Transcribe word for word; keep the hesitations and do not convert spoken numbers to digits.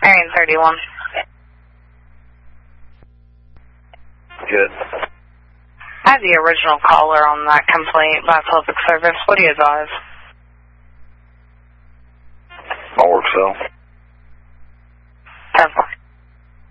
Marion thirty-one. Good. I have the original caller on that complaint by public service. What do you advise? My work cell.